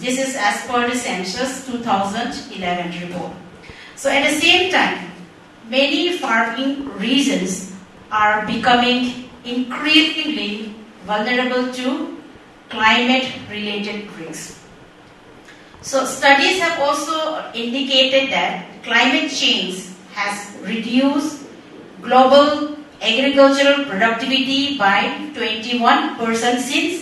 This is as per the census 2011 report. So at the same time, many farming regions are becoming increasingly vulnerable to climate-related risks. So studies have also indicated that climate change has reduced global agricultural productivity by 21% since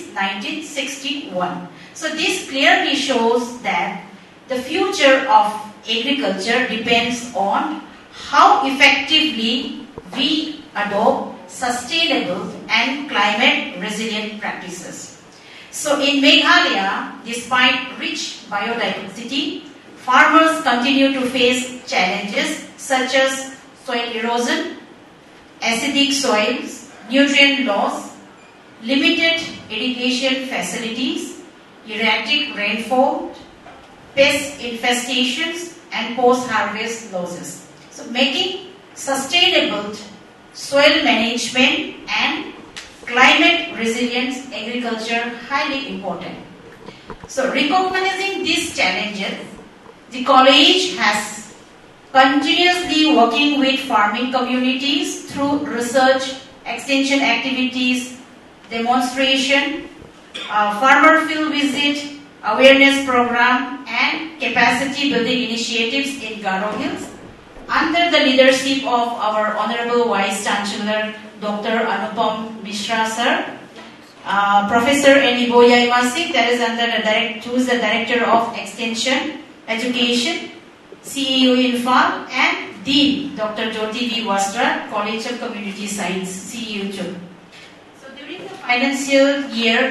1961. So this clearly shows that the future of agriculture depends on how effectively we adopt sustainable and climate resilient practices. So in Meghalaya, despite rich biodiversity, farmers continue to face challenges such as soil erosion, acidic soils, nutrient loss, limited irrigation facilities, erratic rainfall, pest infestations, and post-harvest losses. So making sustainable soil management and climate resilience agriculture highly important. So recognizing these challenges, the college has continuously working with farming communities through research, extension activities, demonstration, farmer field visit, awareness program, and capacity building initiatives in Garo Hills under the leadership of our Honorable Vice Chancellor Dr. Anupam Mishra sir, Professor Eniboya Imasik, that is who is the Director of Extension Education, CEU Infal, and Dean Dr. Jyoti V. Wastra, College of Community Science, CEU too. So during the financial year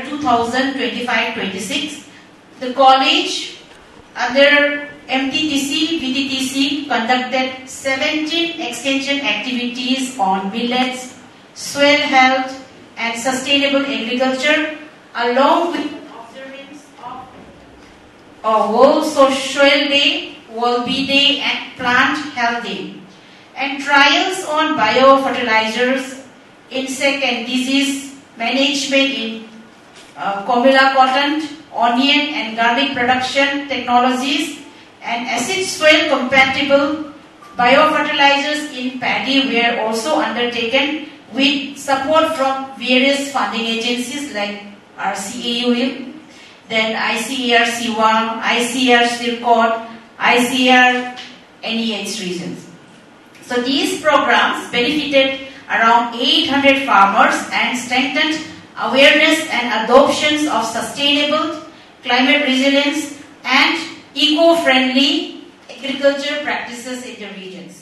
2025-26, the college under MTTC, VTTC conducted 17 extension activities on millets, soil health and sustainable agriculture, along with observance of World Soil Day, World Bee Day and Plant Health Day, and trials on biofertilizers, insect and disease management in Komila cotton, onion and garlic production technologies, and acid soil compatible biofertilizers in paddy were also undertaken with support from various funding agencies like RCAU, then ICAR CIWA, ICAR CIRCOT, ICAR NEH regions. So these programs benefited around 800 farmers and strengthened awareness and adoptions of sustainable, climate resilience and eco-friendly agriculture practices in the regions.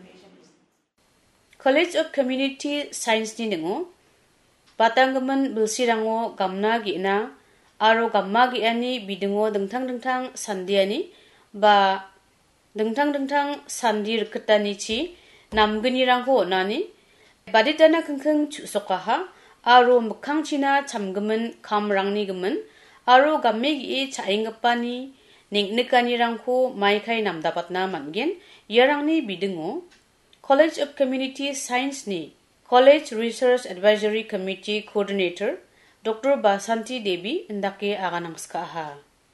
College of Community Science ni nengo Batangaman Bilsirango Gamna Gina Aro Gamma Giani Bidingo Dengtang Sandiani Ba Dengtang Sandir Ketanichi Namgunirangho Nani Baditana Kankang Sokaha Aro Mukang China Chamgaman Kamrangni Gaman Aro Gamegi Chaingapani Niknikanirangho Maikai Namdapatna Mangen Yarangni Bidingo College of Community Science ni College Research Advisory Committee Coordinator Dr. Basanti Devi indake aganangskaha.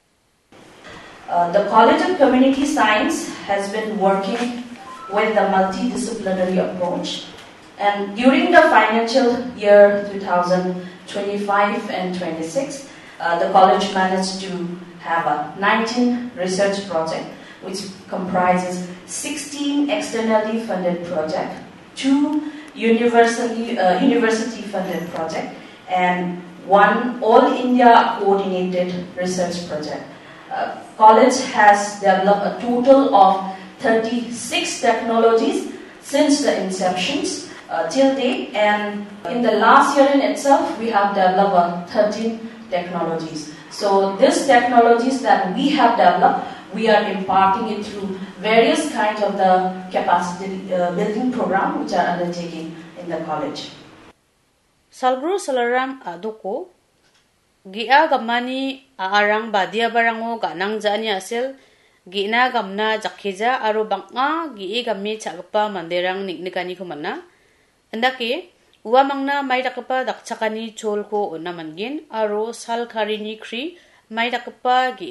The College of Community Science has been working with the multidisciplinary approach, and during the financial year 2025 and 26, the college managed to have 19 research projects, which comprises 16 externally funded projects, 2 university funded projects, and 1 All India coordinated research project. College has developed a total of 36 technologies since the inceptions till date, and in the last year in itself, we have developed 13 technologies. So these technologies that we have developed, we are imparting it through various kinds of the capacity building program which are undertaken in the college. Salgro Salaram Adoko Gia Gamani Arang Badia Barango Ganang Jani Asil Gina Gamna Jakeja Aro Banga Gi Gami Chagapa Manderang Niknikani Kumana Andake Uamangna Maidakapa Dakchakani Cholko Unamangin Aro Salkarini Kri Maidakapa Gi